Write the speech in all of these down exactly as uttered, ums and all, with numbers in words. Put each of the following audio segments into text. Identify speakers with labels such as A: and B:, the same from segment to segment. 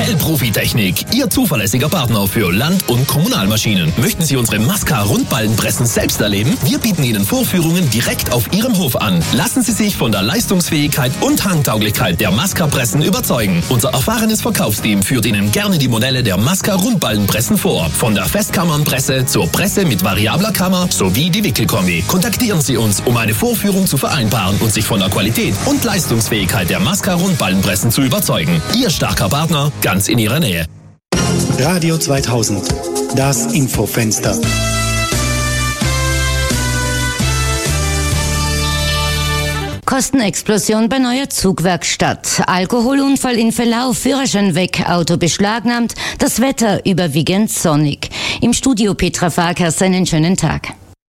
A: L Profitechnik, Ihr zuverlässiger Partner für Land- und Kommunalmaschinen. Möchten Sie unsere Masca-Rundballenpressen selbst erleben? Wir bieten Ihnen Vorführungen direkt auf Ihrem Hof an. Lassen Sie sich von der Leistungsfähigkeit und Handtauglichkeit der Masca-Pressen überzeugen. Unser erfahrenes Verkaufsteam führt Ihnen gerne die Modelle der Masca-Rundballenpressen vor. Von der Festkammernpresse zur Presse mit variabler Kammer sowie die Wickelkombi. Kontaktieren Sie uns, um eine Vorführung zu vereinbaren und sich von der Qualität und Leistungsfähigkeit der Masca-Rundballenpressen zu überzeugen. Ihr starker Partner, ganz in Ihrer Nähe.
B: Radio zweitausend, das Infofenster.
C: Kostenexplosion bei neuer Zugwerkstatt. Alkoholunfall in Vellau, Führerschein weg, Auto beschlagnahmt, das Wetter überwiegend sonnig. Im Studio Petra Farkas, einen schönen Tag.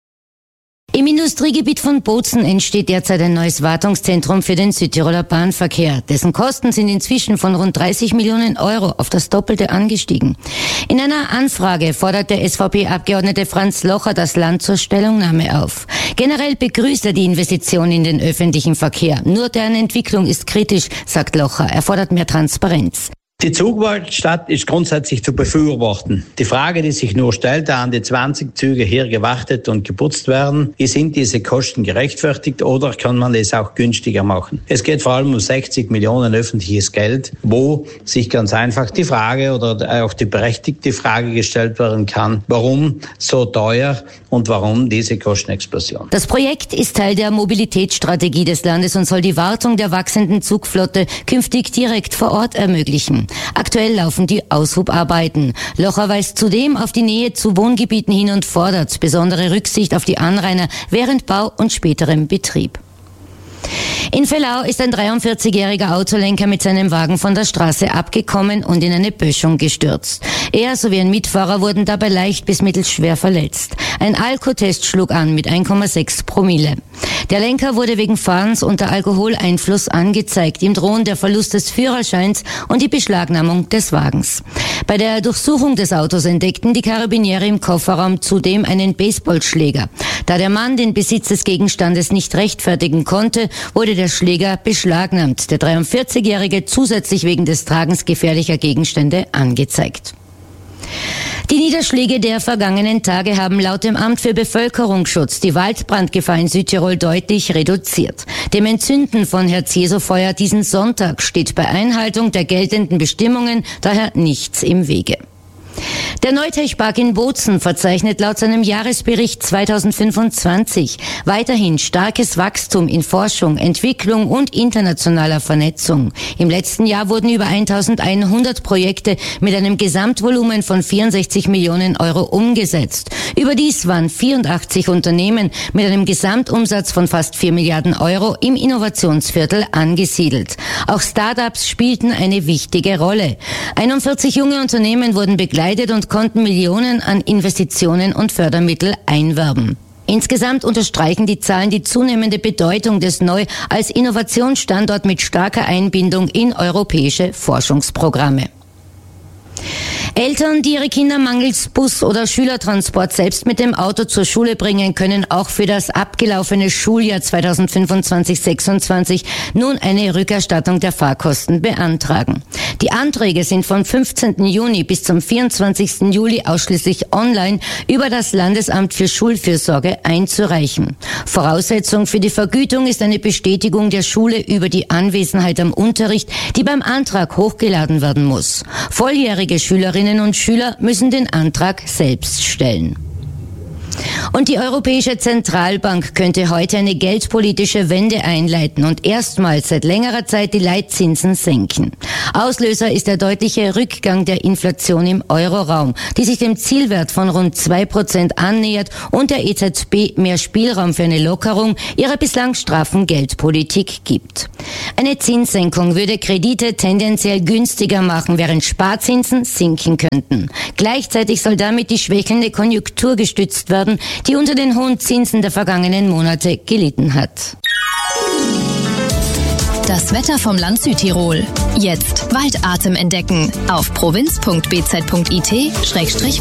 C: Im Industriegebiet von Bozen entsteht derzeit ein neues Wartungszentrum für den Südtiroler Bahnverkehr. Dessen Kosten sind inzwischen von rund dreißig Millionen Euro auf das Doppelte angestiegen. In einer Anfrage fordert der S V P-Abgeordnete Franz Locher das Land zur Stellungnahme auf. Generell begrüßt er die Investition in den öffentlichen Verkehr. Nur deren Entwicklung ist kritisch, sagt Locher. Er fordert mehr Transparenz.
D: Die Zugwerkstatt ist grundsätzlich zu befürworten. Die Frage, die sich nur stellt, da an die zwanzig Züge hier gewartet und geputzt werden, sind diese Kosten gerechtfertigt oder kann man es auch günstiger machen? Es geht vor allem um sechzig Millionen öffentliches Geld, wo sich ganz einfach die Frage oder auch die berechtigte Frage gestellt werden kann, warum so teuer und warum diese Kostenexplosion?
C: Das Projekt ist Teil der Mobilitätsstrategie des Landes und soll die Wartung der wachsenden Zugflotte künftig direkt vor Ort ermöglichen. Aktuell laufen die Aushubarbeiten. Locher weist zudem auf die Nähe zu Wohngebieten hin und fordert besondere Rücksicht auf die Anrainer während Bau und späterem Betrieb. In Vellau ist ein dreiundvierzigjähriger Autolenker mit seinem Wagen von der Straße abgekommen und in eine Böschung gestürzt. Er sowie ein Mitfahrer wurden dabei leicht bis mittelschwer verletzt. Ein Alkotest schlug an mit eins Komma sechs Promille. Der Lenker wurde wegen Fahrens unter Alkoholeinfluss angezeigt. Ihm drohen der Verlust des Führerscheins und die Beschlagnahmung des Wagens. Bei der Durchsuchung des Autos entdeckten die Karabiniere im Kofferraum zudem einen Baseballschläger. Da der Mann den Besitz des Gegenstandes nicht rechtfertigen konnte, wurde der Schläger beschlagnahmt. Der dreiundvierzigjährige zusätzlich wegen des Tragens gefährlicher Gegenstände angezeigt. Die Niederschläge der vergangenen Tage haben laut dem Amt für Bevölkerungsschutz die Waldbrandgefahr in Südtirol deutlich reduziert. Dem Entzünden von Herz-Jesu-Feuer diesen Sonntag steht bei Einhaltung der geltenden Bestimmungen daher nichts im Wege. Der Neutech-Park in Bozen verzeichnet laut seinem Jahresbericht zweitausendfünfundzwanzig weiterhin starkes Wachstum in Forschung, Entwicklung und internationaler Vernetzung. Im letzten Jahr wurden über eintausendeinhundert Projekte mit einem Gesamtvolumen von vierundsechzig Millionen Euro umgesetzt. Überdies waren vierundachtzig Unternehmen mit einem Gesamtumsatz von fast vier Milliarden Euro im Innovationsviertel angesiedelt. Auch Startups spielten eine wichtige Rolle. einundvierzig junge Unternehmen wurden begleitet und konnten Millionen an Investitionen und Fördermittel einwerben. Insgesamt unterstreichen die Zahlen die zunehmende Bedeutung des Neu als Innovationsstandort mit starker Einbindung in europäische Forschungsprogramme. Eltern, die ihre Kinder mangels Bus- oder Schülertransport selbst mit dem Auto zur Schule bringen, können auch für das abgelaufene Schuljahr zweitausendfünfundzwanzig sechsundzwanzig nun eine Rückerstattung der Fahrkosten beantragen. Die Anträge sind vom fünfzehnten Juni bis zum vierundzwanzigsten Juli ausschließlich online über das Landesamt für Schulfürsorge einzureichen. Voraussetzung für die Vergütung ist eine Bestätigung der Schule über die Anwesenheit am Unterricht, die beim Antrag hochgeladen werden muss. Volljährige Schülerinnen und Schüler müssen den Antrag selbst stellen. Und die Europäische Zentralbank könnte heute eine geldpolitische Wende einleiten und erstmals seit längerer Zeit die Leitzinsen senken. Auslöser ist der deutliche Rückgang der Inflation im Euroraum, die sich dem Zielwert von rund zwei Prozent annähert und der E Z B mehr Spielraum für eine Lockerung ihrer bislang straffen Geldpolitik gibt. Eine Zinssenkung würde Kredite tendenziell günstiger machen, während Sparzinsen sinken könnten. Gleichzeitig soll damit die schwächelnde Konjunktur gestützt werden, die unter den hohen Zinsen der vergangenen Monate gelitten hat.
E: Das Wetter vom Land Südtirol. Jetzt Waldatem entdecken auf provinz punkt b z punkt i t Schrägstrich